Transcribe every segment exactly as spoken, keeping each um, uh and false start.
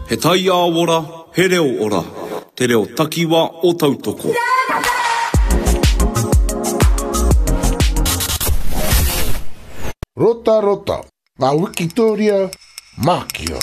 He tai a ora, he reo ora. Te reo takiwa o tautoko. Rota rota, ngā Wikitoria Mākia.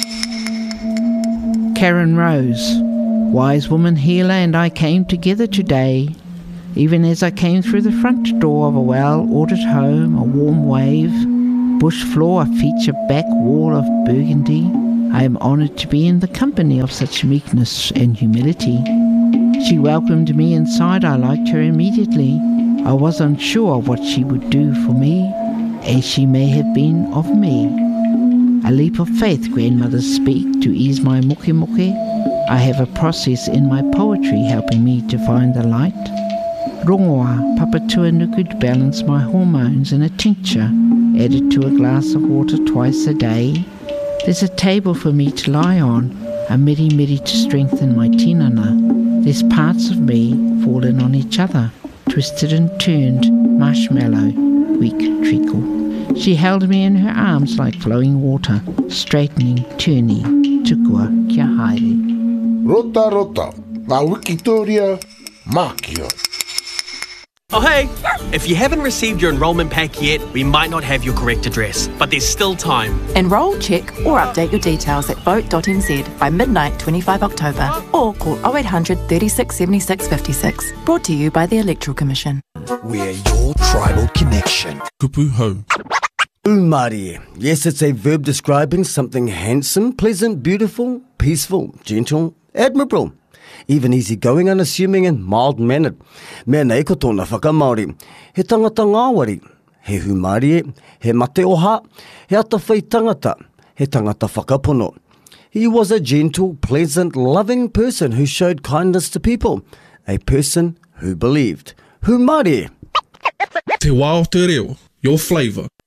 Karen Rose, wise woman healer, and I came together today. Even as I came through the front door of a well-ordered home, a warm wave, bush floor, a feature back wall of burgundy, I am honoured to be in the company of such meekness and humility. She welcomed me inside. I liked her immediately. I was unsure of what she would do for me, as she may have been of me. A leap of faith, grandmothers speak, to ease my moke moke. I have a process in my poetry helping me to find the light. Rongoa, papatua nuku to balance my hormones in a tincture, added to a glass of water twice a day. There's a table for me to lie on, a miri miri to strengthen my tinana. There's parts of me fallen on each other, twisted and turned, marshmallow, weak treacle. She held me in her arms like flowing water, straightening, turning, tukua kia haere. Rota rota, ngā Wikitoria Mākia. Oh hey, if you haven't received your enrolment pack yet, we might not have your correct address, but there's still time. Enrol, check or update your details at vote dot n z by midnight twenty-fifth of October or call oh eight hundred, thirty-six, seventy-six, fifty-six. Brought to you by the Electoral Commission. We're your tribal connection. Kupu ho. Umari. Yes, it's a verb describing something handsome, pleasant, beautiful, peaceful, gentle, admirable. Even easygoing, unassuming and mild-mannered. Mea nei ko tōna whakamaori. He tangata ngāwari. He humari, he mate oha, he atawhai tangata, he tangata whakapono. He was a gentle, pleasant, loving person who showed kindness to people. A person who believed. Humari. Te wā o te reo, your flavour.